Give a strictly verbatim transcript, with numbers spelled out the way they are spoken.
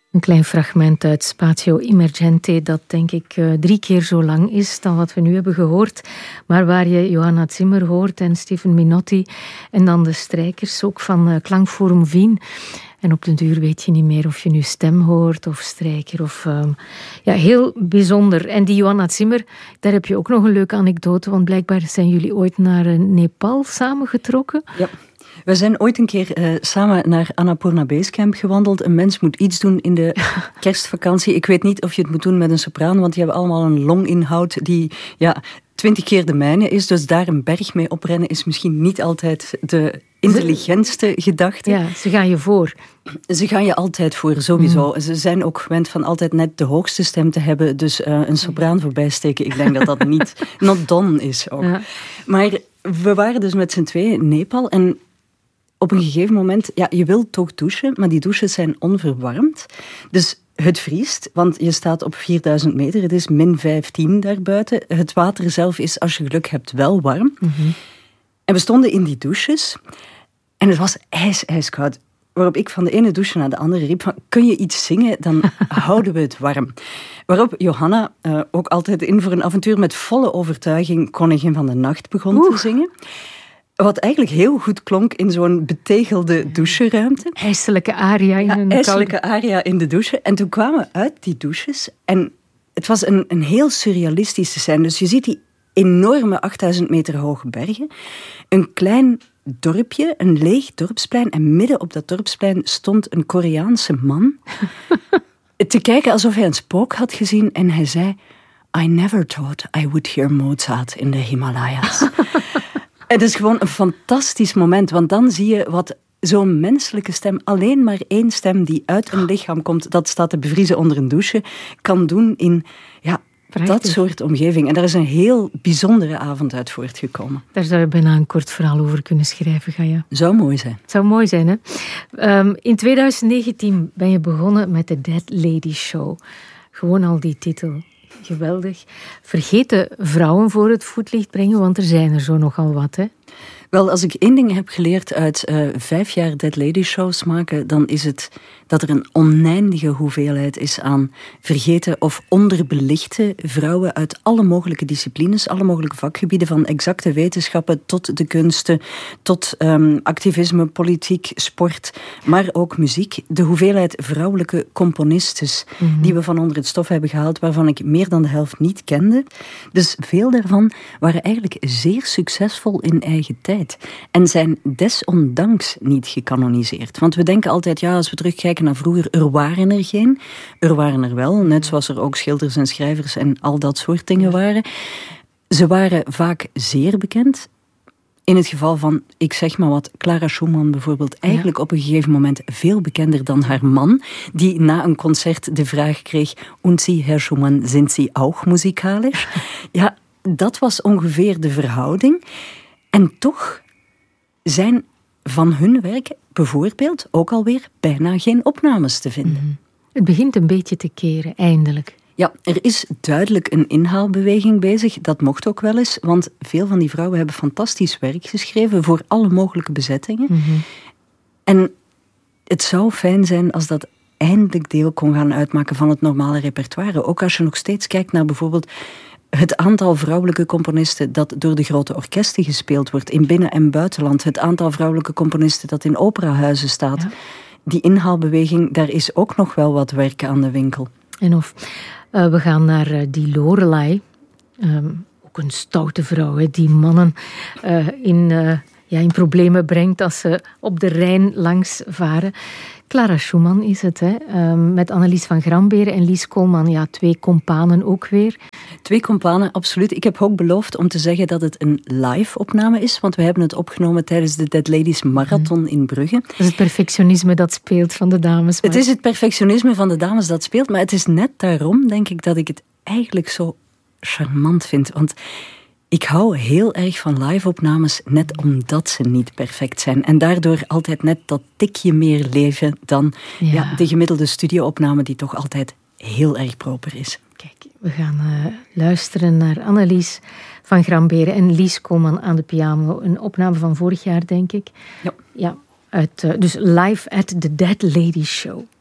Een klein fragment uit Spazio Emergente, dat denk ik uh, drie keer zo lang is dan wat we nu hebben gehoord. Maar waar je Johanna Zimmer hoort en Stefan Minotti en dan de strijkers ook van uh, Klankforum Wien. En op den duur weet je niet meer of je nu stem hoort of strijker. Of, uh, ja, heel bijzonder. En die Johanna Zimmer, daar heb je ook nog een leuke anekdote, want blijkbaar zijn jullie ooit naar uh, Nepal samengetrokken. Ja. We zijn ooit een keer uh, samen naar Annapurna Basecamp gewandeld. Een mens moet iets doen in de kerstvakantie. Ik weet niet of je het moet doen met een sopraan, want die hebben allemaal een longinhoud die ja, twintig keer de mijne is. Dus daar een berg mee oprennen is misschien niet altijd de intelligentste gedachte. Ja, ze gaan je voor. Ze gaan je altijd voor, sowieso. Mm. Ze zijn ook gewend van altijd net de hoogste stem te hebben. Dus uh, een sopraan voorbij steken, ik denk dat dat niet not done is ook. Ja. Maar we waren dus met z'n tweeën in Nepal en op een gegeven moment, ja, je wilt toch douchen, maar die douches zijn onverwarmd. Dus het vriest, want je staat op vierduizend meter, het is min vijftien daarbuiten. Het water zelf is, als je geluk hebt, wel warm. Mm-hmm. En we stonden in die douches en het was ijs, ijskoud. Waarop ik van de ene douche naar de andere riep van, kun je iets zingen, dan houden we het warm. Waarop Johanna, uh, ook altijd in voor een avontuur met volle overtuiging, Koningin van de Nacht begon Oeh. te zingen. Wat eigenlijk heel goed klonk in zo'n betegelde doucheruimte. IJselijke aria in ja, een IJselijke aria in de douche. En toen kwamen we uit die douches en het was een, een heel surrealistische scène. Dus je ziet die enorme achtduizend meter hoge bergen. Een klein dorpje, een leeg dorpsplein. En midden op dat dorpsplein stond een Koreaanse man te kijken alsof hij een spook had gezien. En hij zei, I never thought I would hear Mozart in de Himalayas. Het is gewoon een fantastisch moment, want dan zie je wat zo'n menselijke stem, alleen maar één stem die uit een lichaam komt, dat staat te bevriezen onder een douche, kan doen in ja, dat soort omgeving. En daar is een heel bijzondere avond uit voortgekomen. Daar zou je bijna een kort verhaal over kunnen schrijven, Gaia. Zou mooi zijn. Zou mooi zijn, hè? Um, in twintig negentien ben je begonnen met de Dead Lady Show. Gewoon al die titel. Geweldig. Vergeten vrouwen voor het voetlicht brengen, want er zijn er zo nogal wat, hè? Wel, als ik één ding heb geleerd uit uh, vijf jaar Dead Lady Shows maken, dan is het dat er een oneindige hoeveelheid is aan vergeten of onderbelichte vrouwen uit alle mogelijke disciplines, alle mogelijke vakgebieden, van exacte wetenschappen tot de kunsten, tot um, activisme, politiek, sport, maar ook muziek. De hoeveelheid vrouwelijke componistes mm-hmm. die we van onder het stof hebben gehaald, waarvan ik meer dan de helft niet kende. Dus veel daarvan waren eigenlijk zeer succesvol in eigen tijd. En zijn desondanks niet gecanoniseerd. Want we denken altijd, ja, als we terugkijken naar vroeger, er waren er geen. Er waren er wel, net zoals er ook schilders en schrijvers en al dat soort dingen waren. Ze waren vaak zeer bekend. In het geval van, ik zeg maar wat, Clara Schumann bijvoorbeeld, eigenlijk ja. op een gegeven moment veel bekender dan haar man, die na een concert de vraag kreeg, und Sie, Herr Schumann, sind Sie auch musikalisch? Ja, dat was ongeveer de verhouding. En toch zijn van hun werken bijvoorbeeld ook alweer bijna geen opnames te vinden. Mm-hmm. Het begint een beetje te keren, eindelijk. Ja, er is duidelijk een inhaalbeweging bezig. Dat mocht ook wel eens, want veel van die vrouwen hebben fantastisch werk geschreven voor alle mogelijke bezettingen. Mm-hmm. En het zou fijn zijn als dat eindelijk deel kon gaan uitmaken van het normale repertoire. Ook als je nog steeds kijkt naar bijvoorbeeld het aantal vrouwelijke componisten dat door de grote orkesten gespeeld wordt in binnen- en buitenland. Het aantal vrouwelijke componisten dat in operahuizen staat. Ja. Die inhaalbeweging, daar is ook nog wel wat werk aan de winkel. En of uh, we gaan naar uh, die Lorelei. Um, ook een stoute vrouw, hè, die mannen uh, in, uh, ja, in problemen brengt als ze op de Rijn langs varen. Clara Schumann is het, hè? Um, met Annelies van Gramberen en Lies Koolman. Ja, twee companen ook weer. Twee companen, absoluut. Ik heb ook beloofd om te zeggen dat het een live-opname is, want we hebben het opgenomen tijdens de Dead Ladies Marathon mm. in Brugge. Dat is het perfectionisme dat speelt van de dames. Maar... Het is het perfectionisme van de dames dat speelt, maar het is net daarom, denk ik, dat ik het eigenlijk zo charmant vind. Want ik hou heel erg van live-opnames, net omdat ze niet perfect zijn. En daardoor altijd net dat tikje meer leven dan ja. Ja, de gemiddelde studio-opname die toch altijd heel erg proper is. Kijk, we gaan uh, luisteren naar Annelies van Gramberen en Lies Koolman aan de piano. Een opname van vorig jaar, denk ik. Ja. Ja, uit, uh, dus live at the Dead Lady Show.